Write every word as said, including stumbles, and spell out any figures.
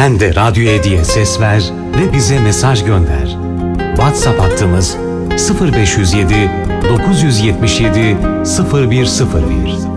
Sen de Radyo Edi'ye ses ver ve bize mesaj gönder. WhatsApp hattımız sıfır beş yüz yedi dokuz yüz yetmiş yedi sıfır bir sıfır bir.